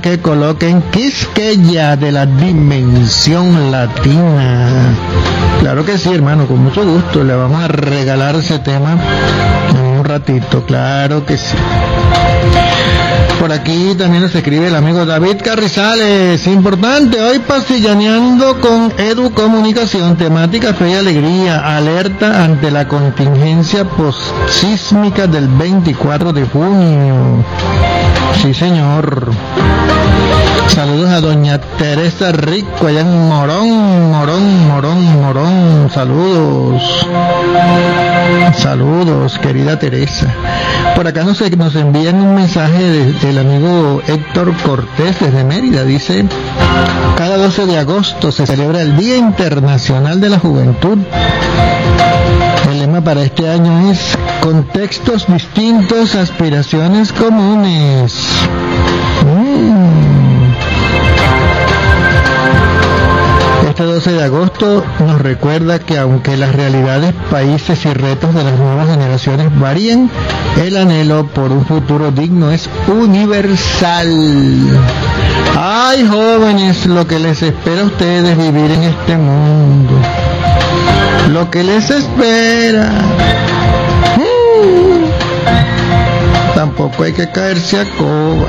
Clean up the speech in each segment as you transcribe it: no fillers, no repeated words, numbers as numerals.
que coloquen Quisqueya de la Dimensión Latina. Claro que sí, hermano, con mucho gusto le vamos a regalar ese tema en un ratito, claro que sí. Por aquí también nos escribe el amigo David Carrizales. Importante, hoy pasillaneando con Edu Comunicación, temática fe y alegría, alerta ante la contingencia postsísmica del 24 de junio. Sí, señor. Saludos a doña Teresa Rico allá en Morón. Saludos, querida Teresa. Por acá nos envían un mensaje del amigo Héctor Cortés desde Mérida. Dice: cada 12 de agosto se celebra el Día Internacional de la Juventud. El lema para este año es contextos distintos, aspiraciones comunes. Este 12 de agosto nos recuerda que aunque las realidades, países y retos de las nuevas generaciones varían, el anhelo por un futuro digno es universal. Ay, jóvenes, lo que les espera a ustedes vivir en este mundo. Lo que les espera. Tampoco hay que caerse a coba.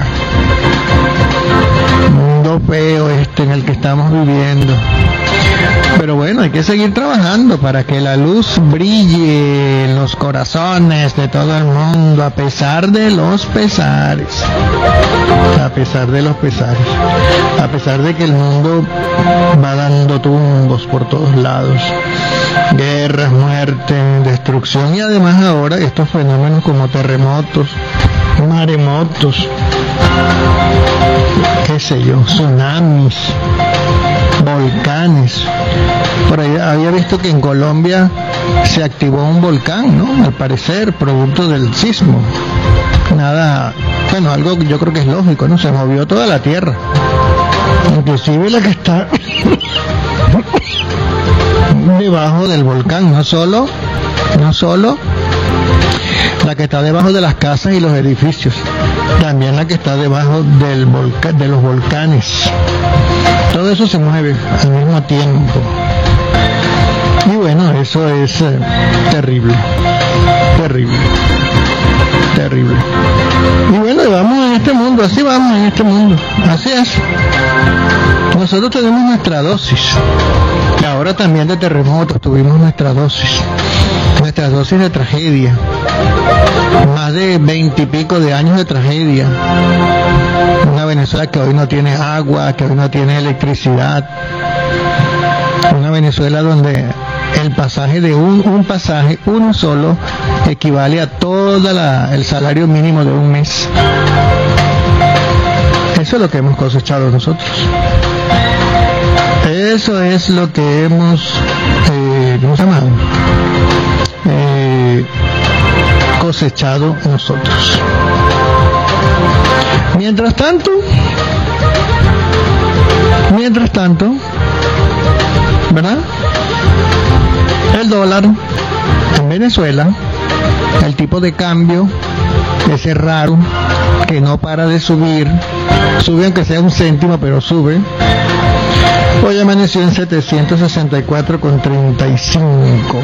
Mundo feo en el que estamos viviendo. Pero bueno, hay que seguir trabajando para que la luz brille en los corazones de todo el mundo, a pesar de los pesares. A pesar de que el mundo va dando tumbos por todos lados. Guerras, muerte, destrucción y además ahora estos fenómenos como terremotos, maremotos, qué sé yo, tsunamis, volcanes. Por ahí había visto que en Colombia se activó un volcán, ¿no? Al parecer, producto del sismo. Nada, bueno, algo que yo creo que es lógico, ¿no? Se movió toda la tierra, inclusive la que está debajo del volcán, no solo la que está debajo de las casas y los edificios, también la que está debajo de los volcanes. Todo eso se mueve al mismo tiempo. Y bueno, eso es terrible. Y bueno, vamos en este mundo, así vamos en este mundo, así es. Nosotros tenemos nuestra dosis. Y ahora también de terremotos tuvimos nuestra dosis de tragedia. Más de 20 y pico de años de tragedia. Una Venezuela que hoy no tiene agua, que hoy no tiene electricidad. Una Venezuela donde el pasaje de un pasaje, uno solo, equivale a todo el salario mínimo de un mes. Eso es lo que hemos cosechado nosotros. Eso es lo que hemos cosechado nosotros. Mientras tanto, ¿verdad? El dólar en Venezuela, el tipo de cambio, ese raro que no para de subir, sube aunque sea un céntimo, pero sube. Hoy amaneció en 764,35.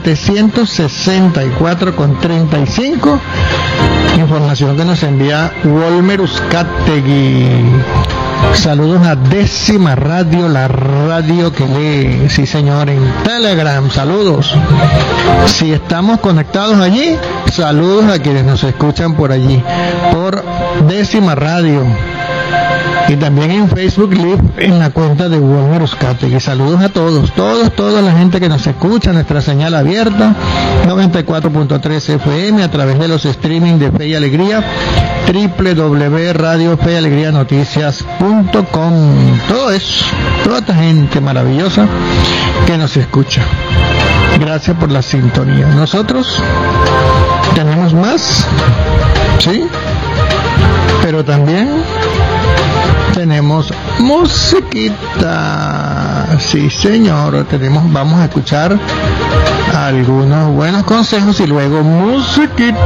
764,35. Información que nos envía Walmer Uzcategui. Saludos a Décima Radio, la radio que lee, sí señor, en Telegram. Saludos. Si estamos conectados allí, saludos a quienes nos escuchan por allí, por Décima Radio. Y también en Facebook Live en la cuenta de Walmer Uzcategui. Saludos a toda la gente que nos escucha, nuestra señal abierta 94.3 FM a través de los streaming de Fe y Alegría, www.radiofeyalegrianoticias.com. Todo eso, toda esta gente maravillosa que nos escucha. Gracias por la sintonía. Nosotros tenemos más, ¿sí? Pero también tenemos musiquita. Sí, señor. Vamos a escuchar algunos buenos consejos y luego musiquita.